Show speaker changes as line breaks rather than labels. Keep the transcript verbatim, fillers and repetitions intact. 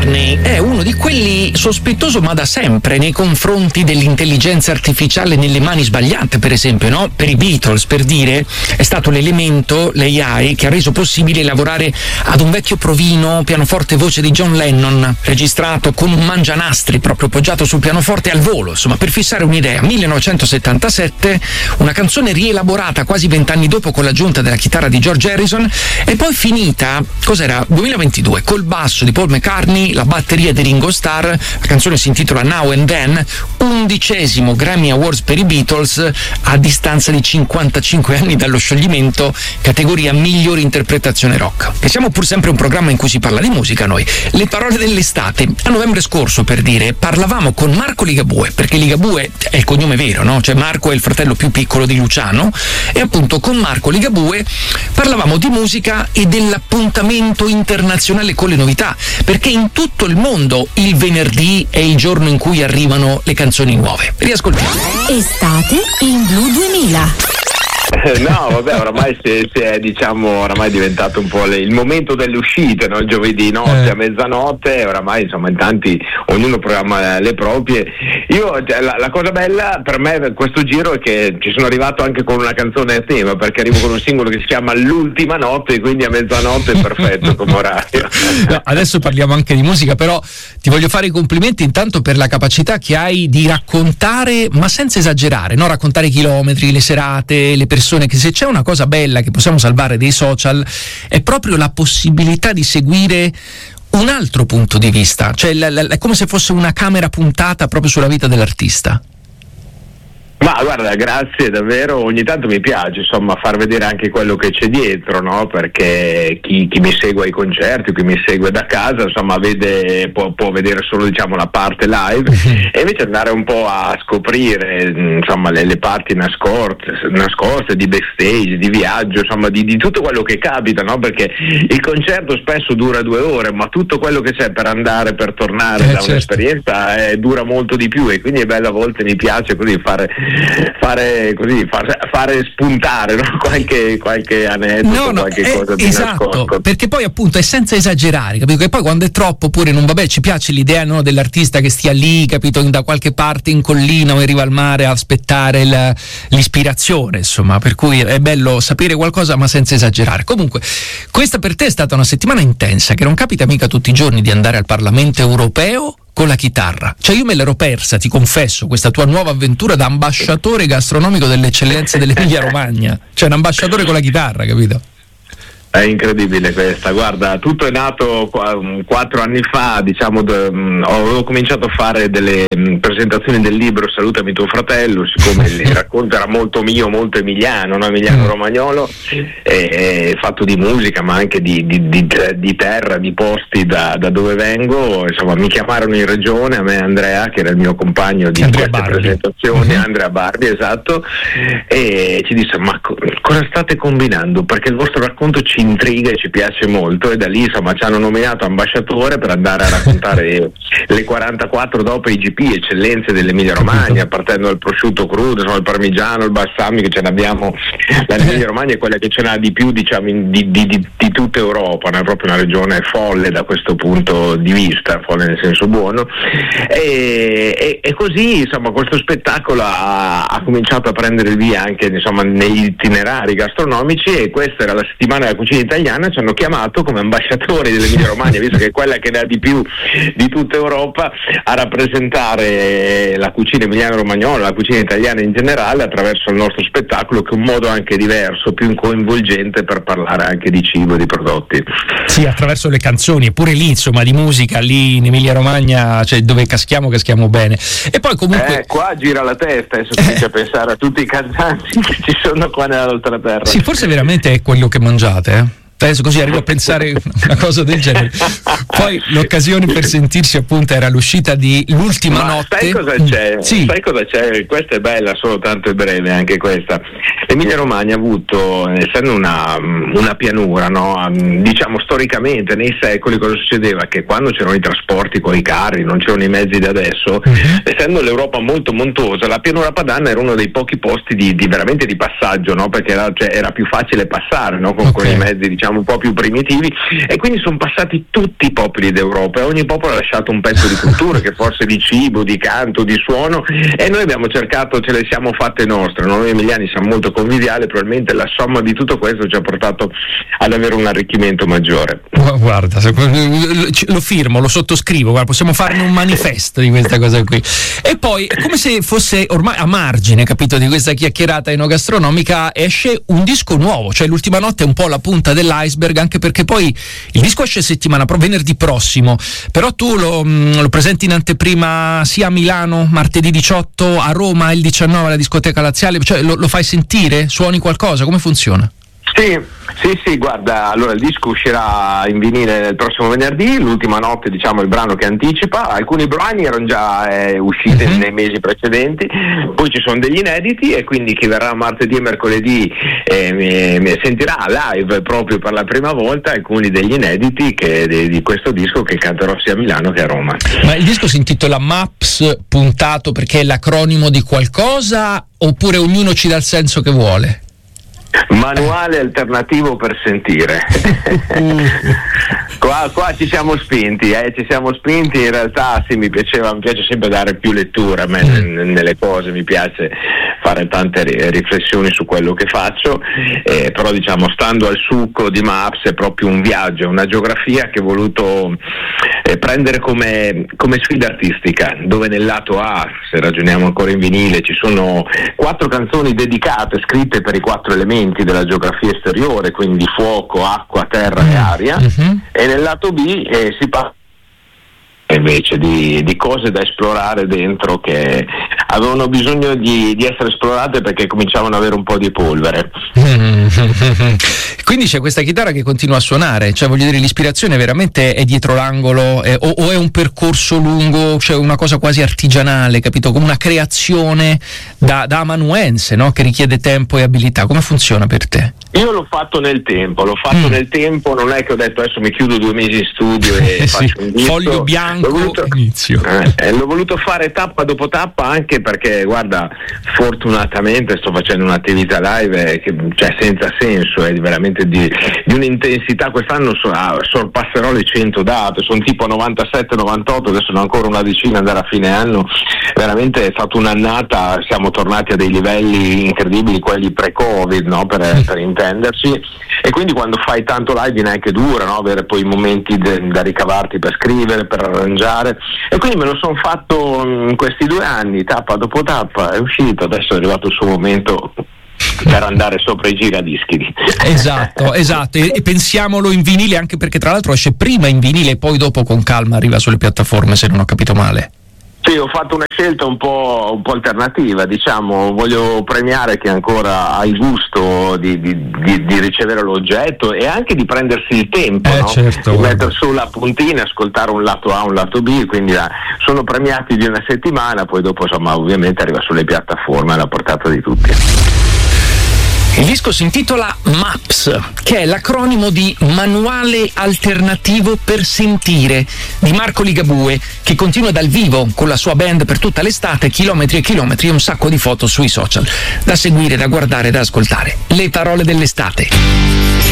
McCartney è uno di quelli sospettoso ma da sempre nei confronti dell'intelligenza artificiale nelle mani sbagliate, per esempio, no? Per i Beatles, per dire, è stato l'elemento, l'A I, che ha reso possibile lavorare ad un vecchio provino pianoforte voce di John Lennon, registrato con un mangianastri proprio poggiato sul pianoforte al volo, insomma, per fissare un'idea. millenovecentosettantasette, una canzone rielaborata quasi vent'anni dopo con l'aggiunta della chitarra di George Harrison, e poi finita, cos'era, duemilaventidue, col basso di Paul McCartney, la batteria di Ringo Starr. La canzone si intitola Now and Then, undicesimo Grammy Awards per i Beatles a distanza di cinquantacinque anni dallo scioglimento, categoria migliore interpretazione rock. E siamo pur sempre un programma in cui si parla di musica noi. Le parole dell'estate. A novembre scorso, per dire, parlavamo con Marco Ligabue, perché Ligabue è il cognome vero, no? Cioè Marco è il fratello più piccolo di Luciano, e appunto con Marco Ligabue parlavamo di musica e dell'appuntamento internazionale con le novità, perché in tutto il mondo il venerdì è il giorno in cui arrivano le canzoni nuove. Riascoltiamo.
Estate in Blu duemila.
No, vabbè, oramai si, si è, diciamo, oramai è diventato un po' le, il momento delle uscite, no? Il giovedì notte
eh.
a mezzanotte, oramai insomma in tanti, ognuno programma le proprie. Io, la, la cosa bella per me questo giro è che ci sono arrivato anche con una canzone a tema, perché arrivo con un singolo che si chiama L'ultima notte, quindi a mezzanotte è perfetto come orario.
No, adesso parliamo anche di musica, però ti voglio fare i complimenti intanto per la capacità che hai di raccontare, ma senza esagerare, no? Raccontare i chilometri, le serate, le persone, che se c'è una cosa bella che possiamo salvare dei social è proprio la possibilità di seguire un altro punto di vista, cioè la, la, è come se fosse una camera puntata proprio sulla vita dell'artista.
Ma guarda, grazie davvero, ogni tanto mi piace insomma far vedere anche quello che c'è dietro, no? Perché chi, chi mi segue ai concerti, chi mi segue da casa, insomma vede, può, può vedere solo diciamo la parte live, e invece andare un po' a scoprire insomma le, le parti nascoste, nascoste di backstage, di viaggio, insomma di, di tutto quello che capita, no? Perché il concerto spesso dura due ore, ma tutto quello che c'è per andare, per tornare
eh,
da
certo.
un'esperienza eh, dura molto di più, e quindi è bello, a volte mi piace così fare fare così fare, fare spuntare, no? qualche qualche aneddoto,
no, no,
qualche
è,
cosa di
esatto,
nascosto, perché
poi appunto è senza esagerare, capito? Che poi quando è troppo pure non vabbè, ci piace l'idea, no, dell'artista che stia lì, capito, da qualche parte in collina o in riva al mare a aspettare il, l'ispirazione, insomma, per cui è bello sapere qualcosa ma senza esagerare. Comunque questa per te è stata una settimana intensa, che non capita mica tutti i giorni di andare al Parlamento europeo con la chitarra. Cioè io me l'ero persa, ti confesso, questa tua nuova avventura da ambasciatore gastronomico delle eccellenze dell'Emilia Romagna, cioè un ambasciatore con la chitarra, capito?
È incredibile questa, guarda, tutto è nato qu- quattro anni fa, diciamo, d- mh, ho cominciato a fare delle mh, presentazioni del libro Salutami tuo fratello, siccome il racconto era molto mio, molto emiliano, no? Emiliano Romagnolo, e, e fatto di musica ma anche di, di, di, di terra, di posti da, da dove vengo, insomma mi chiamarono in regione, a me Andrea, che era il mio compagno di
Andrea
queste
Barbi.
presentazioni, uh-huh. Andrea Barbi, esatto, e ci disse ma co- cosa state combinando? Perché il vostro racconto ci intriga e ci piace molto, e da lì insomma ci hanno nominato ambasciatore per andare a raccontare le quarantaquattro dopo i G P eccellenze dell'Emilia Romagna, partendo dal prosciutto crudo, insomma, il parmigiano, il balsamico, che ce n'abbiamo, l'Emilia Romagna è quella che ce n'ha di più, diciamo, in, di, di, di, di tutta Europa, no? È proprio una regione folle da questo punto di vista, folle nel senso buono, e, e, e così insomma questo spettacolo ha, ha cominciato a prendere il via anche insomma negli itinerari gastronomici, e questa era la settimana della cucina italiana, ci hanno chiamato come ambasciatori dell'Emilia Romagna, visto che è quella che ne ha di più di tutta Europa, a rappresentare la cucina emiliano-romagnola, la cucina italiana in generale, attraverso il nostro spettacolo, che è un modo anche diverso, più coinvolgente per parlare anche di cibo e di prodotti.
Sì, attraverso le canzoni, e pure lì insomma di musica, lì in Emilia Romagna, cioè dove caschiamo, caschiamo bene. E poi comunque
Eh, qua gira la testa, adesso comincia eh. a pensare a tutti i cantanti che ci sono qua nell'altra terra.
Sì, forse veramente è quello che mangiate, eh? Adesso così arrivo a pensare una cosa del genere. Poi l'occasione per sentirsi appunto era l'uscita di L'ultima
Ma
notte.
sai cosa c'è?
Sì.
Sai cosa c'è? Questa è bella, solo tanto è breve anche questa. L'Emilia Romagna ha avuto, essendo una, una pianura, no? Diciamo storicamente nei secoli cosa succedeva? Che quando c'erano i trasporti con i carri, non c'erano i mezzi di adesso, uh-huh. essendo l'Europa molto montuosa, la pianura padana era uno dei pochi posti di, di veramente di passaggio, no? Perché era, cioè, era più facile passare, no? con,
okay.
con i mezzi diciamo un po' più primitivi, e quindi sono passati tutti i popoli d'Europa, e ogni popolo ha lasciato un pezzo di cultura, che forse di cibo, di canto, di suono, e noi abbiamo cercato, ce le siamo fatte nostre. Noi emiliani siamo molto conviviali, probabilmente la somma di tutto questo ci ha portato ad avere un arricchimento maggiore.
Guarda, lo firmo, lo sottoscrivo, guarda, possiamo farne un manifesto di questa cosa qui. E poi, come se fosse ormai a margine, capito, di questa chiacchierata enogastronomica, esce un disco nuovo, cioè L'ultima notte è un po' la punta dell'iceberg, anche perché poi il disco esce settimana, venerdì prossimo, però tu lo, lo presenti in anteprima sia a Milano martedì diciotto, a Roma il diciannove alla discoteca Laziale, cioè lo, lo fai sentire? Suoni qualcosa? Come funziona?
Sì, sì, sì, guarda, allora il disco uscirà in vinile il prossimo venerdì, L'ultima notte, diciamo, il brano che anticipa. Alcuni brani erano già eh, usciti mm-hmm. nei mesi precedenti, poi ci sono degli inediti, e quindi chi verrà martedì e mercoledì eh, mi, mi sentirà live proprio per la prima volta alcuni degli inediti che, di, di questo disco, che canterò sia a Milano che a Roma.
Ma il disco si intitola Maps puntato perché è l'acronimo di qualcosa, oppure ognuno ci dà il senso che vuole?
Manuale alternativo per sentire. qua, qua ci siamo spinti, eh, ci siamo spinti. In realtà sì, mi piaceva, mi piace sempre dare più lettura a me n- nelle cose, mi piace fare tante ri- riflessioni su quello che faccio, eh, però diciamo, stando al succo di Maps, è proprio un viaggio, una geografia che ho voluto eh, prendere come, come sfida artistica, dove nel lato A, se ragioniamo ancora in vinile, ci sono quattro canzoni dedicate, scritte per i quattro elementi della geografia esteriore, quindi fuoco, acqua, terra e aria, mm-hmm. e nel lato B eh, si parla invece di, di cose da esplorare dentro, che avevano bisogno di, di essere esplorate perché cominciavano ad avere un po' di polvere.
Quindi c'è questa chitarra che continua a suonare, cioè voglio dire, l'ispirazione veramente è dietro l'angolo, eh, o, o è un percorso lungo, cioè una cosa quasi artigianale, capito? Come una creazione da, da amanuense, no? Che richiede tempo e abilità. Come funziona per te?
Io l'ho fatto nel tempo, l'ho fatto mm. nel tempo, non è che ho detto adesso mi chiudo due mesi in studio e
sì,
faccio un disco.
Foglio bianco,
l'ho voluto,
inizio.
Eh, l'ho voluto fare tappa dopo tappa, anche perché, guarda, fortunatamente sto facendo un'attività live che, cioè, senza senso, è veramente di, di un'intensità. Quest'anno so, ah, sorpasserò le cento date, sono tipo novantasette novantotto, adesso sono ancora una decina andare a fine anno. Veramente è stata un'annata, siamo tornati a dei livelli incredibili, quelli pre-Covid, no? per, per intenderci, e quindi quando fai tanto live viene anche dura, no? Avere poi i momenti de, da ricavarti per scrivere, per arrangiare, e quindi me lo sono fatto in questi due anni, tappa dopo tappa, è uscito, adesso è arrivato il suo momento per andare sopra i giradischi.
Esatto, esatto, e, e pensiamolo in vinile, anche perché tra l'altro esce prima in vinile e poi dopo con calma arriva sulle piattaforme, se non ho capito male.
Sì, ho fatto una scelta un po', un po' alternativa, diciamo, voglio premiare chi ancora ha il gusto di, di, di, di ricevere l'oggetto e anche di prendersi il tempo,
eh,
no?
certo,
di mettere su la puntina, ascoltare un lato A, un lato B, quindi eh, sono premiati di una settimana, poi dopo insomma ovviamente arriva sulle piattaforme alla portata di tutti.
Il disco si intitola Maps, che è l'acronimo di Manuale Alternativo per Sentire, di Marco Ligabue, che continua dal vivo con la sua band per tutta l'estate, chilometri e chilometri e un sacco di foto sui social. Da seguire, da guardare, da ascoltare. Le parole dell'estate.